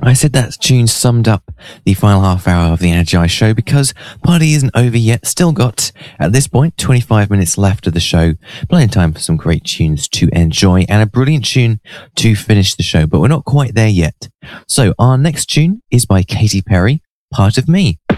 I said that tune summed up the final half hour of the Agi show because party isn't over yet. Still got, at this point, 25 minutes left of the show. Plenty of time for some great tunes to enjoy and a brilliant tune to finish the show, but we're not quite there yet. So our next tune is by Katy Perry, Part of Me.